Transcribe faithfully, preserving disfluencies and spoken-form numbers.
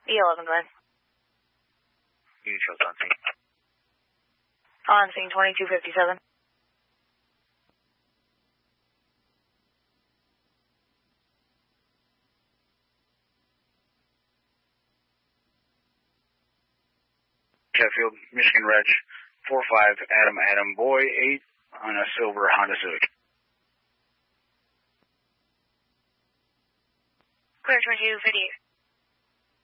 E eleven nine. Unit shows on scene. On scene twenty-two fifty-seven. Sheffield, Michigan Reg, four five, Adam, Adam, Boy, eight, on a silver Honda Civic. Clear twenty-two fifty-eight.